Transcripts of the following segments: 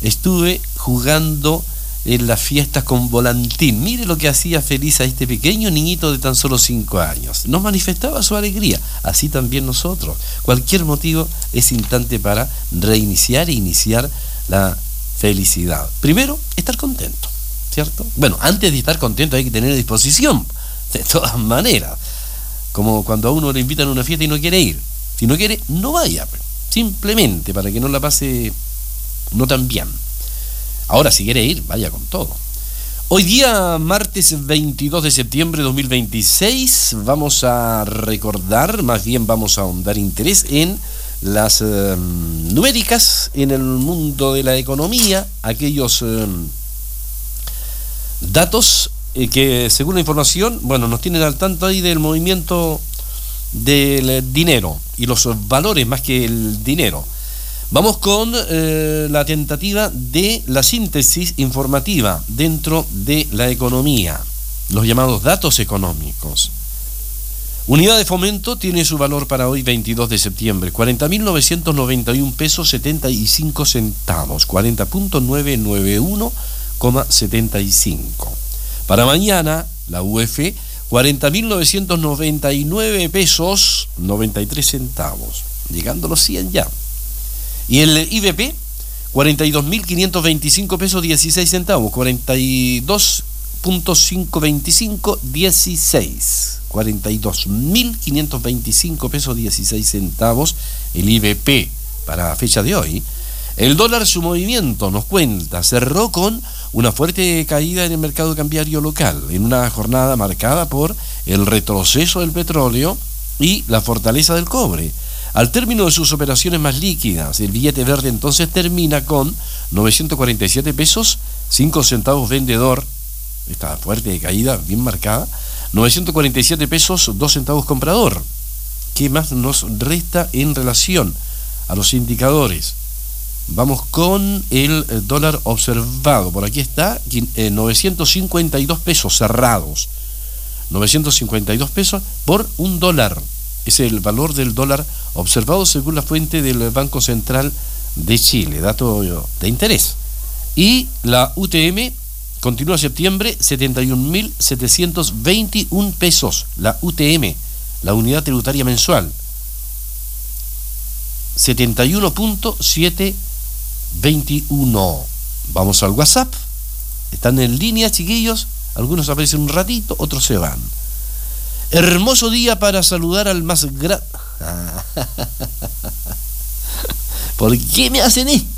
estuve jugando en las fiestas con volantín. Mire lo que hacía feliz a este pequeño niñito de tan solo 5 años. Nos manifestaba su alegría. Así también nosotros. Cualquier motivo es instante para reiniciar e iniciar la felicidad. Primero, estar contento, ¿cierto? Bueno, antes de estar contento hay que tener disposición, de todas maneras. Como cuando a uno le invitan a una fiesta y no quiere ir. Si no quiere, no vaya. Simplemente para que no la pase no tan bien. Ahora, si quiere ir, vaya con todo. Hoy día, martes 22 de septiembre de 2026, vamos a recordar, más bien vamos a ahondar interés en las numéricas en el mundo de la economía, aquellos datos que, según la información, bueno, nos tienen al tanto ahí del movimiento del dinero y los valores más que el dinero. Vamos con la tentativa de la síntesis informativa dentro de la economía, los llamados datos económicos. Unidad de fomento tiene su valor para hoy 22 de septiembre, 40.991 pesos 75 centavos, 40.991,75. Para mañana, la UF, 40.999 pesos 93 centavos, llegando a los 100 ya. Y el IVP, 42.525 pesos 16 centavos, 42.525 16. 42.525 pesos 16 centavos el IVP para la fecha de hoy. El dólar, su movimiento, nos cuenta, cerró con una fuerte caída en el mercado cambiario local, en una jornada marcada por el retroceso del petróleo y la fortaleza del cobre. Al término de sus operaciones más líquidas, el billete verde entonces termina con 947 pesos 5 centavos vendedor, esta fuerte caída bien marcada, 947 pesos 2 centavos comprador. ¿Qué más nos resta en relación a los indicadores? Vamos con el dólar observado. Por aquí está, 952 pesos cerrados. 952 pesos por un dólar. Es el valor del dólar observado según la fuente del Banco Central de Chile. Dato de interés. Y la UTM continúa septiembre, 71.721 pesos. La UTM, la unidad tributaria mensual. 71.721. Vamos al WhatsApp. Están en línea, chiquillos. Algunos aparecen un ratito, otros se van. Hermoso día para saludar al más grande. ¿Por qué me hacen esto?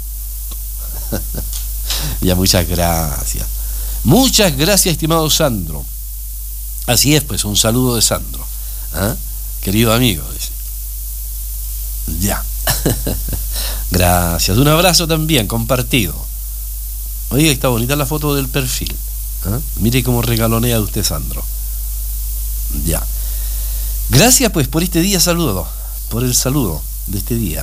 Ya, muchas gracias. Muchas gracias, estimado Sandro. Así es, pues, un saludo de Sandro. ¿Ah? Querido amigo, dice. Ya. Gracias. Un abrazo también, compartido. Oye, está bonita la foto del perfil. ¿Ah? Mire cómo regalonea usted, Sandro. Ya. Gracias, pues, por este día, saludo. Por el saludo de este día.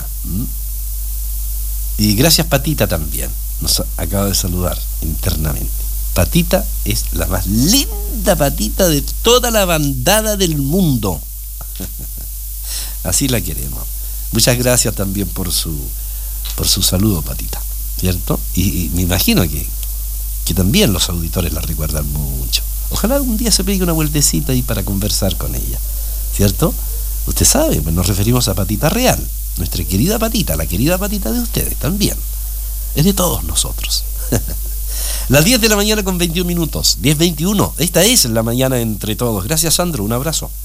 Y gracias, Patita, también. Nos acaba de saludar internamente. Patita es la más linda patita de toda la bandada del mundo. Así la queremos. Muchas gracias también por su saludo, Patita, ¿cierto? Y me imagino que también los auditores la recuerdan mucho. Ojalá un día se pegue una vueltecita ahí para conversar con ella, ¿cierto? Usted sabe, pues nos referimos a Patita Real, nuestra querida Patita, la querida Patita de ustedes también. Es de todos nosotros. Las 10 de la mañana con 21 minutos, 10:21. Esta es la mañana entre todos. Gracias, Sandro, un abrazo.